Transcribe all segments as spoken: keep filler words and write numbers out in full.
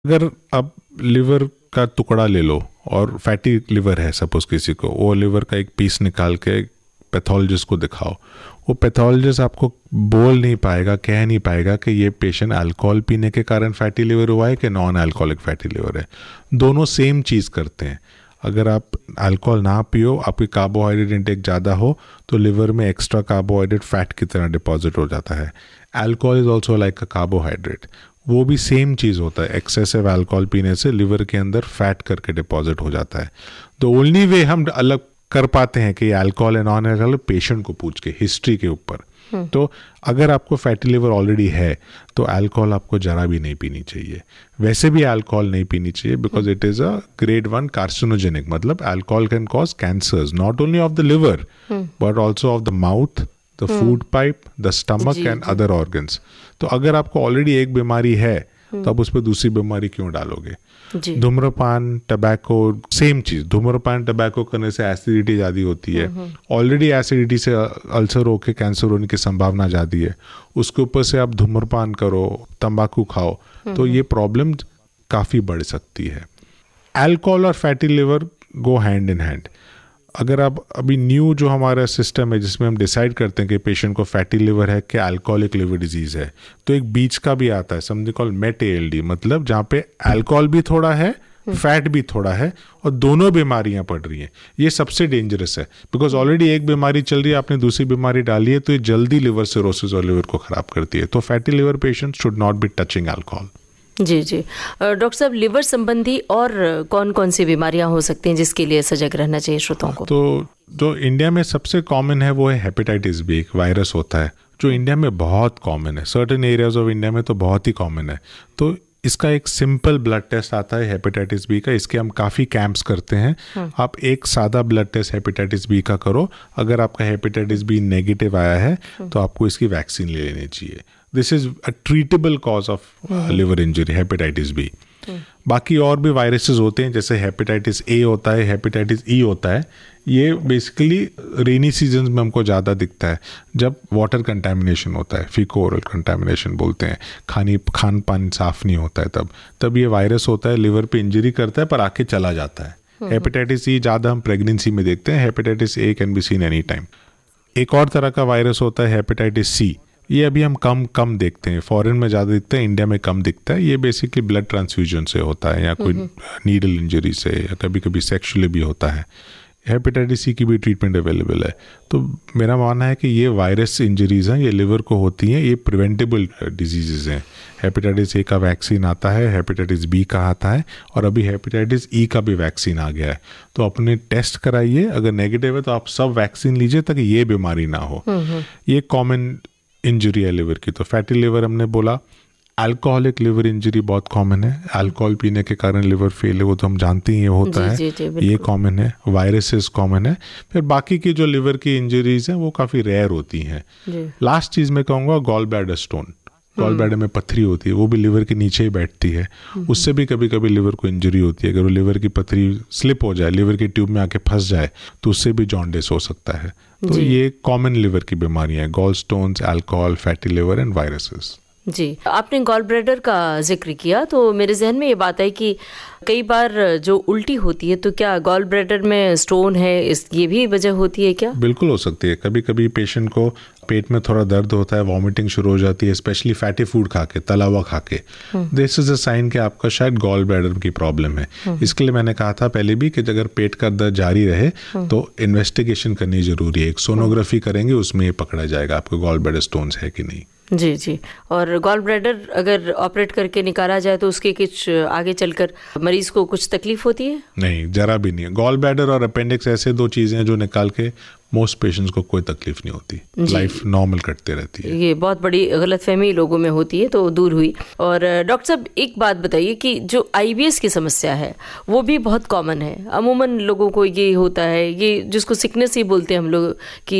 अगर आप लिवर का टुकड़ा ले लो और फैटी लिवर है सपोज किसी को, वो लिवर का एक पीस निकाल के पैथोलॉजिस्ट को दिखाओ, वो पैथोलॉजिस्ट आपको बोल नहीं पाएगा, कह नहीं पाएगा कि ये पेशेंट अल्कोहल पीने के कारण फैटी लिवर हुआ है कि नॉन अल्कोहलिक फैटी लिवर है। दोनों सेम चीज़ करते हैं। अगर आप अल्कोहल ना पियो, आपकी कार्बोहाइड्रेट इंटेक ज़्यादा हो, तो लिवर में एक्स्ट्रा कार्बोहाइड्रेट फैट की तरह डिपॉजिट हो जाता है। Alcohol is also like a carbohydrate, वो भी सेम चीज़ होता है। एक्सेसिव अल्कोहल पीने से लिवर के अंदर फैट करके डिपॉजिट हो जाता है। द ओनली वे हम अलग कर पाते हैं कि अल्कोहल है नॉन अल्कोहल पेशेंट को पूछ के, हिस्ट्री के ऊपर। तो अगर आपको फैटी लिवर ऑलरेडी है तो अल्कोहल आपको जरा भी नहीं पीनी चाहिए। वैसे भी अल्कोहल नहीं पीनी चाहिए because it is a grade one carcinogenic, मतलब alcohol can cause cancers not only of the liver but also of the mouth, the food pipe, the stomach and other organs. तो अगर आपको ऑलरेडी एक बीमारी है तो आप उस पर दूसरी बीमारी क्यों डालोगे? धूम्रपान, टबैको, सेम चीज। धूम्रपान टबैको करने से एसिडिटी ज़्यादा होती है। ऑलरेडी एसिडिटी से अल्सर होकर कैंसर होने की संभावना ज़्यादा है। उसके ऊपर से आप धूम्रपान करो, तंबाकू खाओ, तो ये प्रॉब्लम काफ़ी बढ़ सकती है। अल्कोहल और fatty liver go hand in hand. अगर आप अभी न्यू जो हमारा सिस्टम है जिसमें हम डिसाइड करते हैं कि पेशेंट को फैटी लिवर है कि अल्कोहलिक लिवर डिजीज़ है, तो एक बीच का भी आता है, समझे call met A L D, मतलब जहाँ पे अल्कोहल भी थोड़ा है, फैट भी थोड़ा है और दोनों बीमारियां पड़ रही हैं। ये सबसे डेंजरस है बिकॉज ऑलरेडी एक बीमारी चल रही है, आपने दूसरी बीमारी डाली है, तो ये जल्दी लिवर सिरोसिस और लिवर को खराब करती है। तो fatty liver patient should not be touching alcohol. Ji ji doctor साहब, लिवर संबंधी और कौन कौन सी बीमारियां हो सकती हैं जिसके लिए सजग रहना चाहिए श्रोताओं को? तो जो इंडिया में सबसे कॉमन है वो है हेपेटाइटिस बी। एक वायरस होता है जो इंडिया में बहुत कॉमन है, सर्टेन एरियाज ऑफ इंडिया में तो बहुत ही कॉमन है। तो इसका एक सिंपल ब्लड टेस्ट आता है हेपेटाइटिस बी का, इसके हम काफ़ी कैंप्स करते हैं। आप एक सादा ब्लड टेस्ट हेपेटाइटिस बी का करो, अगर आपका हेपेटाइटिस बी नेगेटिव आया है तो आपको इसकी वैक्सीन ले लेनी चाहिए। This is a treatable cause of liver injury, hepatitis B. बाकी और भी वायरसेस होते हैं, जैसे हेपेटाइटिस ए होता है, हेपेटाइटिस ई होता है। ये बेसिकली रेनी सीजन में हमको ज़्यादा दिखता है जब वाटर कंटामिनेशन होता है, फीको ओरल कंटामिनेशन बोलते हैं, खानी खान पान साफ नहीं होता है, तब तब ये वायरस होता है, लिवर पे इंजरी करता है पर आके चला जाता है। हेपेटाइटिस ई ज़्यादा हम प्रेगनेंसी में देखते हैं। Hepatitis A can be seen any time. एक और तरह का वायरस होता है हेपेटाइटिस सी, ये अभी हम कम कम देखते हैं, फॉरेन में ज़्यादा दिखता है, इंडिया में कम दिखता है। ये बेसिकली ब्लड ट्रांसफ्यूजन से होता है या कोई नीडल इंजरी से, या कभी कभी सेक्सुअली भी होता है। हेपेटाइटिस सी की भी ट्रीटमेंट अवेलेबल है। तो मेरा मानना है कि ये वायरस इंजरीज हैं, ये लिवर को होती हैं, ये प्रिवेंटेबल डिजीज़ हैं। हेपेटाइटिस ए का वैक्सीन आता है, हेपेटाइटिस बी का आता है और अभी हेपेटाइटिस ई का भी वैक्सीन आ गया है। तो अपने टेस्ट कराइए, अगर नेगेटिव है तो आप सब वैक्सीन लीजिए ताकि ये बीमारी ना हो। ये कॉमन इंजरी है लिवर की। तो फैटी लिवर हमने बोला। अल्कोहलिक लिवर इंजरी बहुत कॉमन है, अल्कोहल पीने के कारण लिवर फेल है, वो तो हम जानते ही ये होता है, जी, जी, ये कॉमन है। वायरसेस कॉमन है। फिर बाकी की जो लिवर की इंजरीज हैं वो काफ़ी रेयर होती हैं। लास्ट चीज़ मैं कहूँगा gall bladder stone. Gall bladder में पथरी होती है, वो भी लिवर के नीचे ही बैठती है, उससे भी कभी कभी लिवर को इंजरी होती है। अगर वो लिवर की पथरी स्लिप हो जाए, लिवर की ट्यूब में आके फंस जाए, तो उससे भी जॉन्डिस हो सकता है। तो ये कॉमन लिवर की बीमारियां हैं, gall stones, alcohol, fatty liver and viruses. जी, आपने गॉल ब्लैडर का जिक्र किया तो मेरे जहन में ये बात आई कि कई बार जो उल्टी होती है, तो क्या गॉल ब्लैडर में स्टोन है, इस ये भी वजह होती है क्या? बिल्कुल हो सकती है। कभी कभी पेशेंट को पेट में थोड़ा दर्द होता है, वॉमिटिंग शुरू हो जाती है, स्पेशली फैटी फूड खा के, तला हुआ खा के। दिस इज अ साइन कि आपका शायद गॉल ब्लैडर की प्रॉब्लम है। इसके लिए मैंने कहा था पहले भी कि अगर पेट का दर्द जारी रहे तो इन्वेस्टिगेशन करनी जरूरी है। एक सोनोग्राफी करेंगे, उसमें ये पकड़ा जाएगा आपको गॉल ब्लैडर स्टोन्स है कि नहीं। जी जी और गॉल ब्लैडर अगर ऑपरेट करके निकाला जाए तो उसके कुछ आगे चलकर मरीज को कुछ तकलीफ होती है? नहीं, जरा भी नहीं है। गॉल ब्लैडर और अपेंडिक्स ऐसे दो चीज़ें हैं जो निकाल के मोस्ट पेशेंट्स को कोई तकलीफ नहीं होती, लाइफ नॉर्मल कटते रहती है। ये बहुत बड़ी गलतफहमी लोगों में होती है, तो दूर हुई। और डॉक्टर साहब एक बात बताइए कि जो आईबीएस की समस्या है वो भी बहुत कॉमन है। अमूमन लोगों को ये होता है, ये जिसको सिकनेस ही बोलते हैं हम लोग,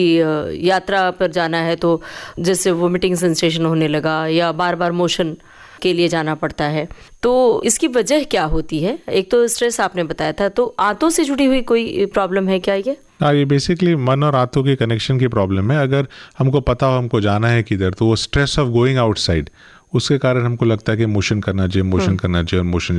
कि यात्रा पर जाना है तो जैसे वोमिटिंग सेंसेशन होने लगा या बार बार मोशन के लिए जाना पड़ता है। तो इसकी वजह क्या होती है? एक तो स्ट्रेस आपने बताया था, तो आंतों से जुड़ी हुई कोई प्रॉब्लम है क्या ये? हाँ, ये बेसिकली मन और आंतों के कनेक्शन की प्रॉब्लम है। अगर हमको पता हो हमको जाना है किधर, तो वो स्ट्रेस ऑफ गोइंग आउटसाइड, उसके कारण हमको लगता है कि मोशन करना चाहिए, मोशन करना चाहिए और मोशन